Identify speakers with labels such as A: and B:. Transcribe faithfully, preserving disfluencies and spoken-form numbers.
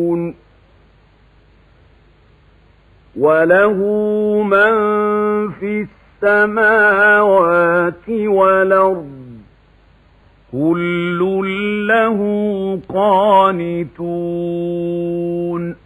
A: وله من في السماوات والأرض كل له قانتون